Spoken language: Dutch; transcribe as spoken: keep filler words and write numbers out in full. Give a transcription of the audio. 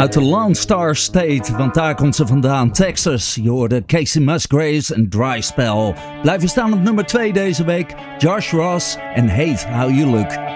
Uit de Lone Star State, want daar komt ze vandaan, Texas. Je hoorde Casey Musgraves en Dry Spell. Blijven staan op nummer twee deze week. Josh Ross en Hate How You Look.